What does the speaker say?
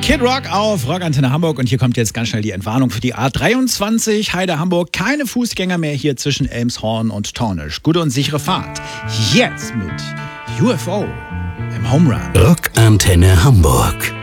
Kid Rock auf Rockantenne Hamburg und hier kommt jetzt ganz schnell die Entwarnung für die A23 Heide Hamburg. Keine Fußgänger mehr hier zwischen Elmshorn und Tornisch. Gute und sichere Fahrt. Jetzt mit UFO im Home Run. Rockantenne Hamburg.